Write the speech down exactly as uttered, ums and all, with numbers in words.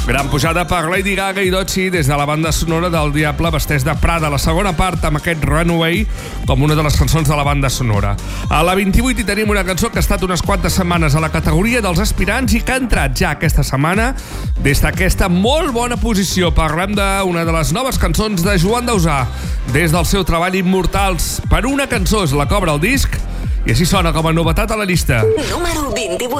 Gran pujada per Lady Gaga i Doechii des de la banda sonora del Diable vesteix de Prada. La segona part amb aquest Runaway com una de les cançons de la banda sonora. A la vint-i-vuit hi tenim una cançó que ha estat unes quantes setmanes a la categoria dels aspirants i que ha entrat ja aquesta setmana des d'aquesta molt bona posició. Parlem d'una de les noves cançons de Joan Dausà des del seu treball Immortals. Per una cançó és la cobra el disc i així sona com a novetat a la llista. Número vint-i-vuit.